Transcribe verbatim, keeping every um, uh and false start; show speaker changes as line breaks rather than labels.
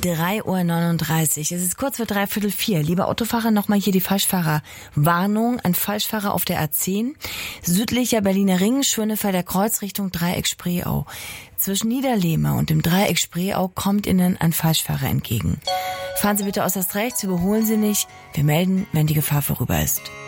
drei Uhr neununddreißig. Es ist kurz vor dreiviertel vier. Lieber Autofahrer, nochmal hier die Falschfahrerwarnung. Ein Falschfahrer auf der A zehn. Südlicher Berliner Ring, Schönefelder Kreuz Richtung Dreieck Spreeau. Zwischen Niederlehmer und dem Dreieck Spreeau kommt Ihnen ein Falschfahrer entgegen. Fahren Sie bitte äußerst rechts, überholen Sie nicht. Wir melden, wenn die Gefahr vorüber ist.